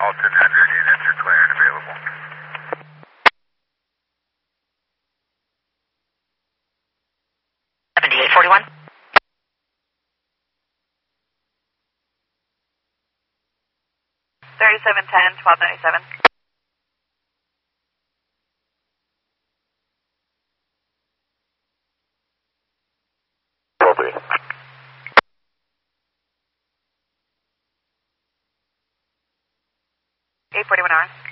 Alton 100 units are clear and available. 7841. 3710, 1297. Copy. 841 hours.